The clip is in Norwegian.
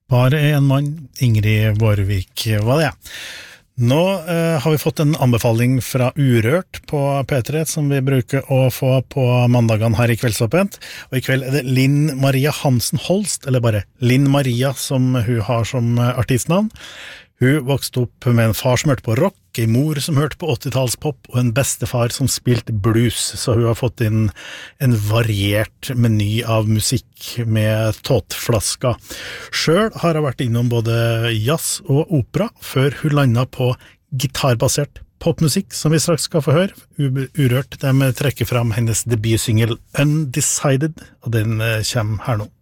Bare en mann, Ingrid Vårvik var det. Nå har vi fått en anbefaling fra Urørt på P3 som vi bruker å få på mandagene her i Kveldsåpent, og i kveld det Linn Maria Hansen Holst, eller bare Linn Maria som hun har som artistnavn. Hun vokste opp med en far som hørte på rock, en mor som hørte på 80-tallspop og en bestefar som spilte blues, så hun har fått inn en variert meny av musikk med tåtflasker. Selv har hun vært innom både jazz og opera før hun landet på gitarbasert popmusikk, som vi straks skal få høre. Urørt, de trekker fram hennes debutsingle Undecided, og den kommer her nå.